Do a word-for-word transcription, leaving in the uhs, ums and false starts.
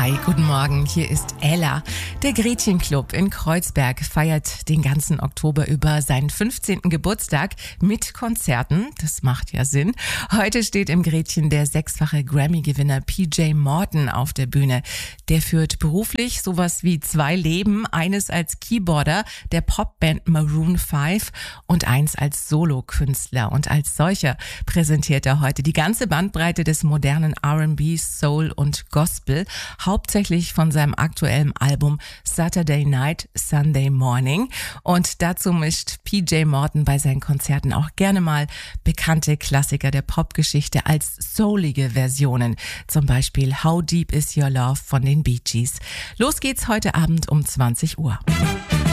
Hi, guten Morgen, hier ist Ella. Der Gretchenclub in Kreuzberg feiert den ganzen Oktober über seinen fünfzehnten Geburtstag mit Konzerten. Das macht ja Sinn. Heute steht im Gretchen der sechsfache Grammy-Gewinner P J Morton auf der Bühne. Der führt beruflich sowas wie zwei Leben, eines als Keyboarder der Popband Maroon fünf und eins als Solokünstler. Und als solcher präsentiert er heute die ganze Bandbreite des modernen R and B, Soul und Gospel, hauptsächlich von seinem aktuellen Album Saturday Night, Sunday Morning. Und dazu mischt P J Morton bei seinen Konzerten auch gerne mal bekannte Klassiker der Popgeschichte als soulige Versionen. Zum Beispiel How Deep Is Your Love von den Bee Gees. Los geht's heute Abend um zwanzig Uhr.